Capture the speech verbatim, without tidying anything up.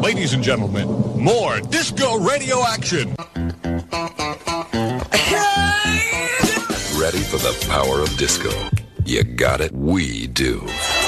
ladies and gentlemen, more disco radio action. Ready for the power of disco? You got it. We do.